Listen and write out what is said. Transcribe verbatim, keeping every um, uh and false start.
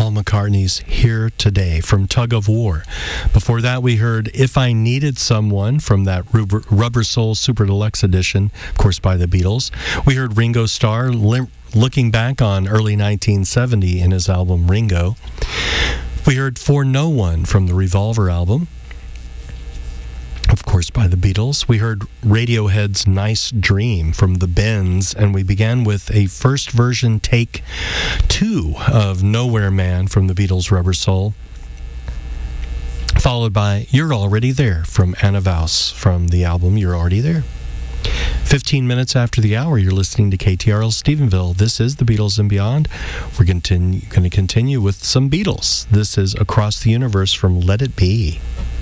Paul McCartney's Here Today from Tug of War. Before that, we heard If I Needed Someone from that Rubber, Rubber Soul Super Deluxe edition, of course, by the Beatles. We heard Ringo Starr lim- looking back on early nineteen seventy in his album Ringo. We heard For No One from the Revolver album, of course, by the Beatles. We heard Radiohead's Nice Dream from the Bends, and we began with a first version take two of Nowhere Man from the Beatles' Rubber Soul, followed by You're Already There from Anna Vaus from the album You're Already There. fifteen minutes after the hour, you're listening to K T R L Stephenville. This is the Beatles and Beyond. We're continu- going to continue with some Beatles. This is Across the Universe from Let It Be.